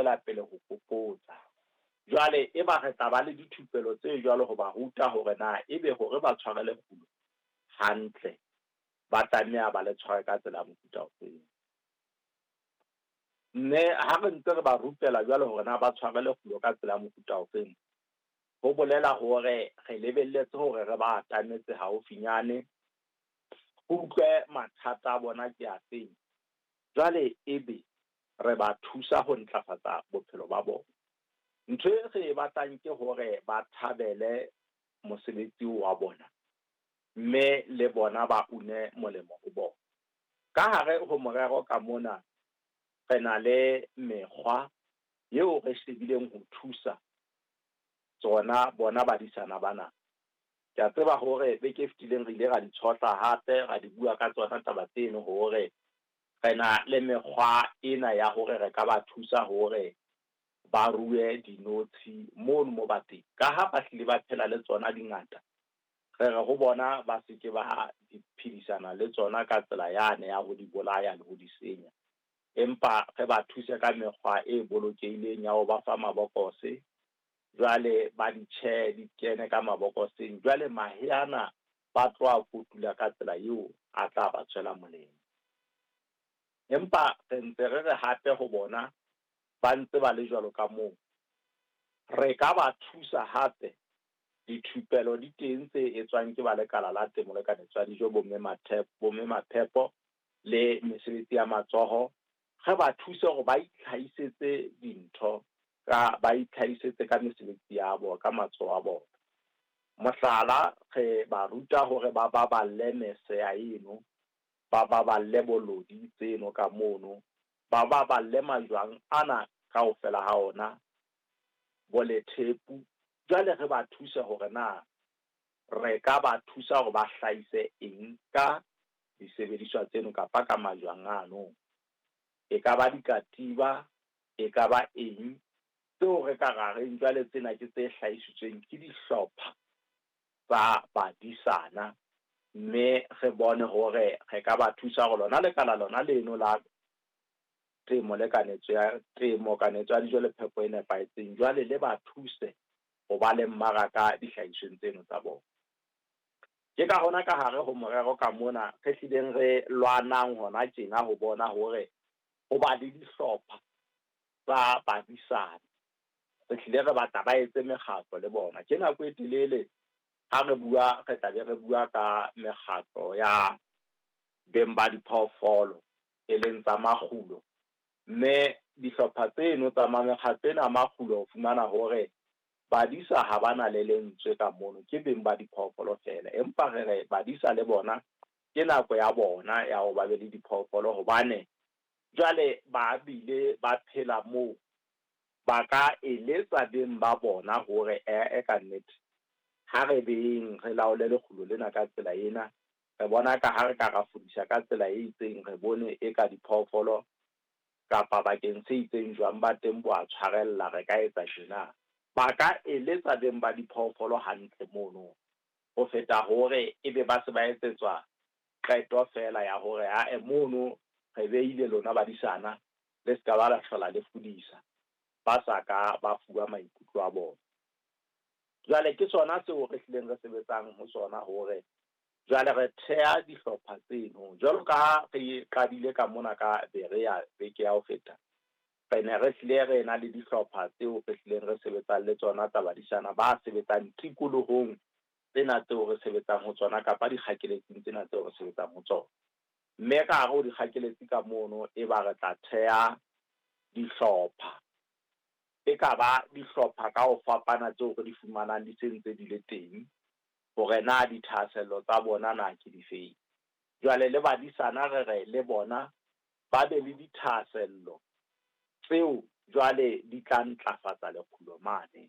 tswela pele ho fokotsa. Jwale e ba re taba le dithupelo tse jwalo ho ba ruta hore na ebe hore ba tshwarele kgulo hantle ba tlameha ba le tshware ka tsela ya mofuta ofeng. Mme ha re ntse re ba rutela jwalo hore na ba tshwarele kgulo ka tsela ya mofuta ofeng, ho bolela hore re lebelletse hore re ba atametse haufinyane, ho utlwe mathata a bona ke a feng. Jwale ebe re ba thusa ho ntlafatsa bophelo ba bona. Ntho e re batlang ke hore ba thabele mosebetsi wa bona, mme le bona ba une molemo ho bona. Ka hare ho morero ka mona re na le mekgwa eo re shebileng ho thusa tsona bona badisana bana. Ke a tseba hore beke fetileng re ile ra di tshotla hape ra di bua ka tsona taba tseno hore re na le mekgwa ena ya hore re ka ba thusa hore ba rue dinotshi mono mo bateng. Ka ha ba hlile ba phela le tsona dingata, re ho bona ba seke ba di phedisana le tsona ka tsela yane ya ho di bolaya le ho di senya. Empa re ba thuse ka mekgwa e bolokehileng ya ho ba fa mabokose, jwale ba di kene ka mabokoseng. Jwale maheana ba tloa kotula ka tsela eo a tla ba tswela molemo. Empa re ntse re re hape ho bona ba ntse ba le jwalo ka moo, re ka ba thusa hape. Dithupelo di teng tse etswang ke ba lekala la temo le kanetswa dijo, bomme Maphepo le mesebetsi ya matsoho. Re ba thuse hore ba itlhahisetse dintho, ba itlhahisetse ka mesebetsi ya bona, ka matsoho a bona. Mohlala, re ba ruta hore ba baballe meseya eno, ba baballe bolodi tseno ka mono, ba baballe majwang ana kaofela ha ona, bolethepu. Jwale re ba thusa hore na re ka ba thusa hore ba hlahise eng ka disebediswa tseno kapa ka majwang ano. E ka ba dikatiba, e ka ba eng tseo re ka rareng. Jwale tsena ke tse hlahisitsweng ke dihlopha tsa badisana, mme re bone hore re ka ba thusa hore lona lekala lona leno la temo le kanetso ya temo, kanetso ya dijo le phepo e nepahetseng, jwale le ba thuse ho ba le mmaraka dihlahisweng tseno tsa bona. Ke ka hona ka hare ho morero ka mona re hlileng re lwanang hona tjena ho bona hore ho ba le dihlopha tsa badisana. Re hlile re batla ba etse mekgatlo le bona. Ke nako e telele ha re bua, re tlabe re bua ka mekgatlo ya beng ba diphoofolo, e leng tsa makgulo. Mme dihlopha tseno tsa mekgatlo ena makgulo ho fumana hore badisa ha bana le lentswe ka mono, ke beng ba diphoofolo fela. Empa re badisa le bona ke nako ya bona ya ho ba be le diphoofolo, hobane jwale ba bile ba phela moo, ba ka eletsa beng ba bona hore ka nnete ha re beng re laole lekgulo lena ka tsela ena. Re bona ka ha re ka ra fudisa ka tsela e itseng, re bone e ka diphoofolo kapa bakeng se itseng jwang ba teng bo a tshwarella, re ka etsa tjena. Ba ka eletsa beng ba diphoofolo hantle mono, ho feta hore ebe ba se ba etsetswa qeto fela ya hore mono re behile lona badisana le ska ba la hlola le fudisa, ba sa ka ba fuwa maikutlo a bona. Jwale ke sona seo re hlileng re sebetsang ho sona hore jwale re thea dihlopha tseno. Jwalo ka re qadile ka mona ka beke ya ho feta, re ne re hlile re na le dihlopha tseo re hlileng re sebetsang le tsona tsa badisana ba sebetsang tikolohong tsena tseo re sebetsang ho tsona, kapa dikgakeletsing tsena tseo re sebetsang ho tsona. Mme ka hare ho dikgakeletsi ka mono e ba re tla thea dihlopha, e ka ba dihlopha ka ho fapana tseo re di fumanang di sentse di le teng, hore na dithahasello tsa bona na ke difeng. Jwale le badisana re le bona ba be le dithahasello tseo jwale di tla ntlafatsa lekgulo mane.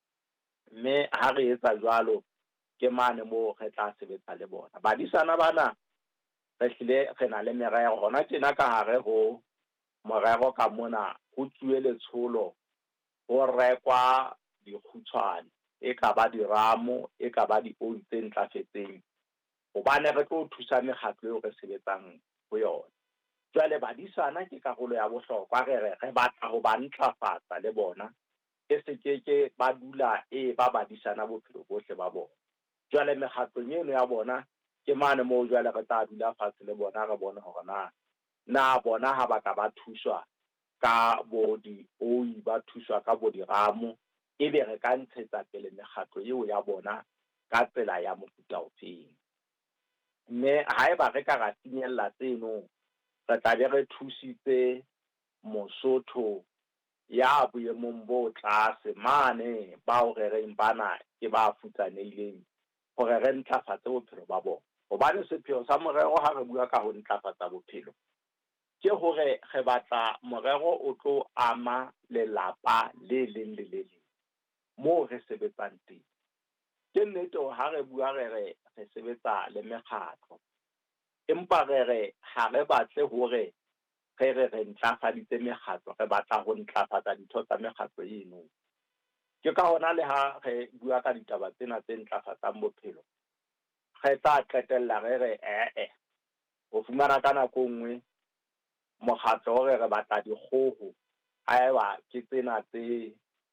Mme ha re etsa jwalo, ke mane moo re tla sebetsa le bona. Badisana bana re hlile re na le merero hona tjena ka hare ho morero ka mona, ho tsuwe letsholo, ho rekwa dikgutshwane, e ka ba diramo, e ka ba dioli tse ntlafetseng, hobane re tlo thusa mekgatlo eo re sebetsang ho yona. Jwale badisana ke karolo ya bohlokwa re batla ho ba ntlafatsa le bona e se ke ba dula ba badisana bophelo bohle ba bona. Jwale mekgatlong eno ya bona ke mane moo jwale re tla dula fatshe le bona re bone hore na bona ha ba ka ba thuswa ka bo di-OI ba thuswa ka bo diramo ebe re ka ntshetsa pele mekgatlo eo ya bona ka tsela ya mofuta ofeng. Mme haeba re ka ra finyella tseno re tla be re thusitse Mosotho ya boemong bo tlase mane bao re reng bana ke ba futsanehileng hore re ntlafatse bophelo ba bona. Hobane sepheo sa morero ha re bua ka ho ntlafatsa bophelo ke hore re batla morero o tlo ama lelapa le leng le le leng moo re sebetsang teng. Ke nnete ha re bua re sebetsa le mekgatlo, empa re ha re batle hore re ntlafaditse mekgatlo, re batla ho ntlafatsa ditho tsa mekgatlo eno. Ke ka hona le ha re bua ka ditaba tsena tse ntlafatsang bophelo, re tla qetella re ho fumana ka nako nngwe mokgatlo hore re batla dikgoho haeba ke tsena tse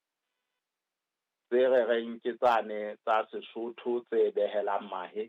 re reng ke tsane tsa Sesotho tse behelang mahe,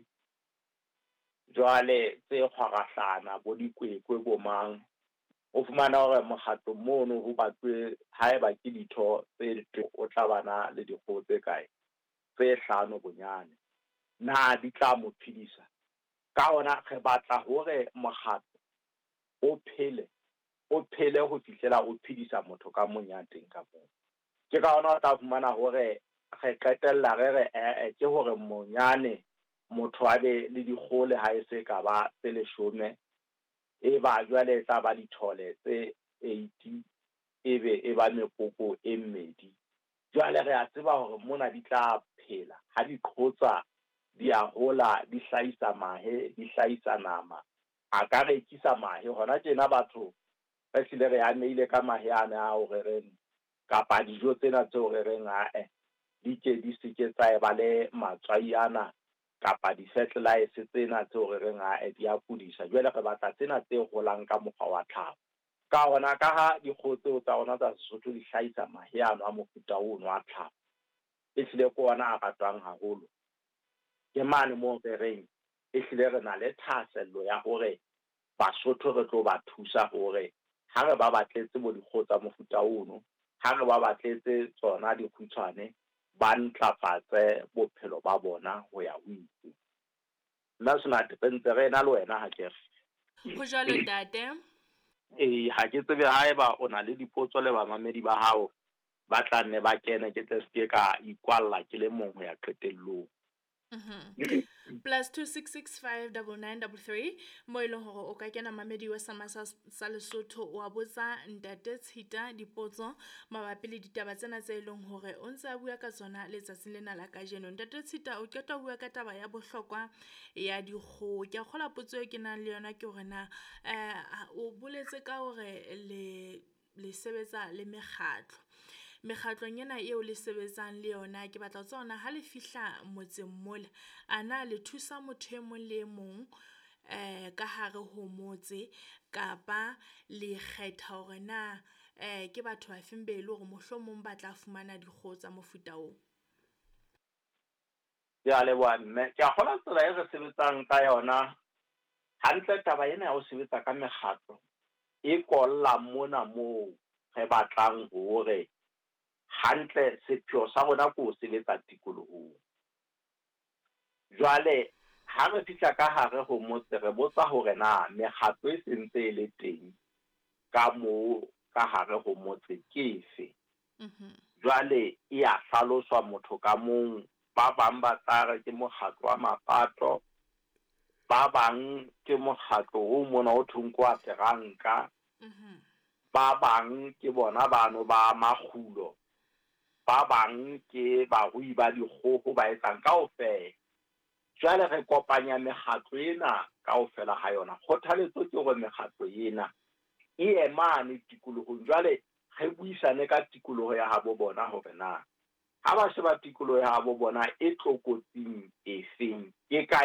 jwale tse kgwarahlana bo dikwekwe bo mang. O fumana hore mokgatlo mono ho batlwe haeba ke ditho tse o tla bana le dikgoho tse kae, tse 5 bonyane, na di tla mo phedisa. Ka hona re batla hore mokgatlo o phele ho fihlela o phedisa motho ka mong ya teng ka moo. Ke ka hona o tla fumana hore re qetella re ke hore monyane motho a be le dikgoho le ha e se ka ba tse 10 e ba jwale e tla ba dithole tse 80 e ba mekoko e 2. Jwale re a tseba hore mona di tla phela ha di qhotsa di a hola, di hlahisa mahe, di hlahisa nama, a ka rekisa mahe. Hona tjena batho re hlile re amehile ka mahe ana ao re reng kapa dijo tsena tseo re reng di ke di seke tsa ba le matswai ana kapa di-fertilizer tsena tseo re reng di a kudisa. Jwale re batla tsena tse holang ka mokgwa wa tlhaho. Ka hona ka ha dikgoho tseo tsa rona tsa Sesotho di hlahisa mahe ano a mofuta ono wa tlhaho, e hlile ke ona a ratwang haholo. Ke mane moo re reng e hlile re na le thahasello ya hore Basotho re tlo ba thusa hore ha re ba batletse bo dikgoho tsa mofuta ono, ha re ba batletse tsona dikgutshwane, ba ntlafatse bophelo ba bona ho ya ho itse. Nna sena depentse re na le wena ha ke re. Ho jwalo ntate. Ha ke tsebe haeba o na le dipotso le bamamedi ba hao ba tla nne ba kene ke tle se ka ikwalla ke le mong ho ya qetellong. +266 59933 mo e leng hore o ka kena mamedi wa sa Lesotho wa botsa ntate Tshita dipotso mabapi le ditaba tsena tse leng hore o ntse a bua ka tsona letsatsing lena la kajeno. Ntate Tshita o qeta ho bua ka taba ya bohlokwa ya dikgoho. Ke a kgola potso e ke nang le yona ke hore na o boletse ka hore le sebetsa le mekgatlong ena eo le sebetsang le yona. Ke batla ho tsona ha le fihla motseng mole, ana le thusa motho e mong le mong ka hare ho motse, kapa le kgetha hore na ke batho ba feng be le hore mohlomong ba tla fumana dikgoho tsa mofuta oo? Ke a leboha mme, ke a kgola tsela e re sebetsang ka yona. Hantle taba ena ya ho sebetsa ka mekgatlo e kolla mona moo re batlang hore hantle sepheo sa rona ke ho sebetsa tikolohong. Jwale ha re fihla ka hare ho motse re botsa hore na mekgatlo e sentse e le teng ka moo ka hare ho motse ke efe. Jwale e a hlaloswa motho ka mong. Ba bang ba tsare ke mokgatlo wa mapato, ba bang ke mokgatlo o mona o thonko wa Teranka, ba bang ke bona bano ba makgulo, ba bang ke barui ba dikgoho ba etsang kaofela. Jwale re kopanya mekgatlo ena kaofela ha yona. Kgothaletso ke hore mekgatlo ena e emane tikolohong. Jwale re buisane ka tikoloho ya habo bona hore na ha ba sheba tikoloho ya habo bona e tlokotsing efeng, ke ka